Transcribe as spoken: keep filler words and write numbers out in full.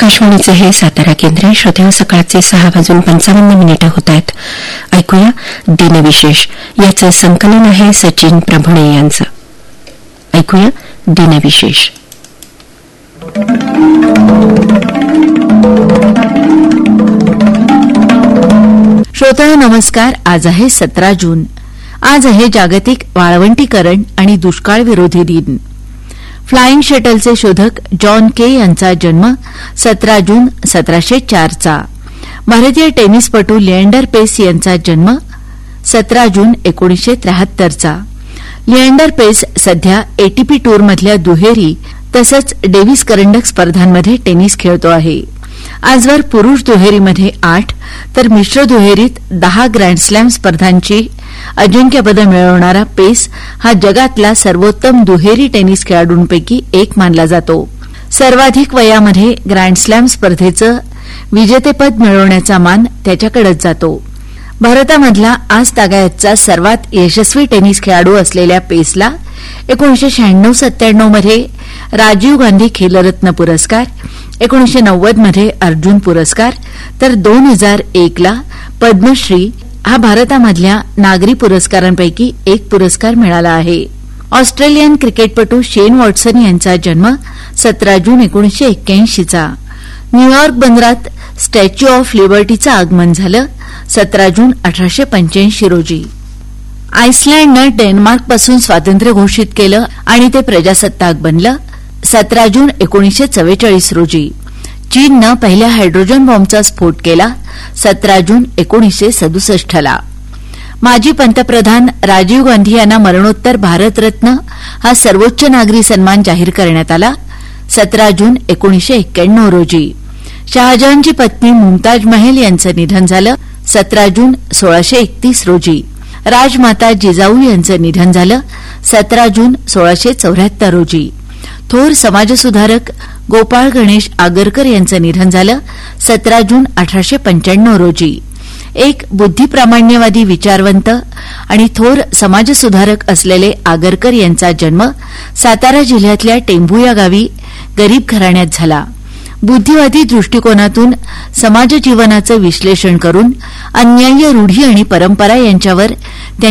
आकाशवाणीचे हे सातारा केंद्र. श्रोत्या, सकाळचे सहा वाजून पंचावन्न मिनिटं होत आहेत. ऐकूया दिनविशेष. याचं संकलन आहे सचिन प्रभुणे यांचं. ऐकूया दिनविशेष. श्रोता नमस्कार. आज आहे सतरा जून. आज आहे जागतिक वाळवंटीकरण आणि दुष्काळ विरोधी दिन. फ्लाइंग शटलचे शोधक जॉन के यांचा जन्म सतरा जून सतराशे चारचा. भारतीय टेनिसपटू लिएंडर पेस यांचा जन्म सतरा जून एकोणीसशे त्र्याहत्तरचा. लिएंडर पेस सध्या एटीपी टूरमधल्या दुहेरी तसंच डेव्हिस करंडक स्पर्धांमध्ये टेनिस खेळतो आहे. आजवर पुरुष दुहेरीमध्ये आठ तर मिश्र दुहेरीत दहा ग्रँडस्लॅम स्पर्धांची अजिंक्यपदं मिळवणारा पेस हा जगातला सर्वोत्तम दुहेरी टेनिस खेळाडूंपैकी एक मानला जातो. सर्वाधिक वयामध्ये ग्रँडस्लॅम स्पर्धेचं विजेतेपद मिळवण्याचा मान त्याच्याकडेच जातो. भारतामधला आज तागायतचा सर्वात यशस्वी टेनिस खेळाडू असलेल्या पेसला एकोणीसशे शहाण्णव सत्त्याण्णवमध्ये राजीव गांधी खेलरत्न पुरस्कार, एकोणीसशे नव्वदमध्ये अर्जुन पुरस्कार तर दोन हजार एकला पद्मश्री हा भारतामधल्या नागरी पुरस्कारांपैकी एक पुरस्कार मिळाला आहे. ऑस्ट्रेलियन क्रिकेटपटू शेन वॉटसन यांचा जन्म सतरा जून एकोणीसशे एक्क्याऐंशीचा. न्यूयॉर्क बंदरात स्टॅच्यू ऑफ लिबर्टीचं आगमन झालं सतरा जून अठराशे पंच्याऐंशी रोजी. आइसलँडनं डेन्मार्कपासून स्वातंत्र्य घोषित केलं आणि ते प्रजासत्ताक बनलं सतरा जून एकोणीसशे चव्वेचाळीस रोजी. चीननं पहिल्या हायड्रोजन बॉम्बचा स्फोट केला सतरा जून एकोणीसशे सदुसष्टला. माजी पंतप्रधान राजीव गांधी यांना मरणोत्तर भारतरत्न हा सर्वोच्च नागरी सन्मान जाहीर करण्यात आला सतरा जून एकोणीसशे एक्क्याण्णव रोजी. शहाजहानची पत्नी मुमताज महल यांचं निधन झालं सतरा जून सोळाशे एकतीस रोजी. राजमाता जिजाऊ यांचं निधन झालं सतरा जून सोळाशे चौऱ्याहत्तर रोजी. थोर समाजसुधारक गोपाळ गणेश आगरकर यांचं निधन झालं सतरा जून अठराशे पंच्याण्णव रोजी. एक बुद्धिप्रामाण्यवादी विचारवंत आणि थोर समाजसुधारक असलेले आगरकर यांचा जन्म सातारा जिल्ह्यातल्या टेंभू या गावी गरीब घराण्यात झाला. बुद्धिवादी दृष्टिकोनातून समाजजीवनाचं विश्लेषण करून अन्याय्य रूढी आणि परंपरा यांच्यावर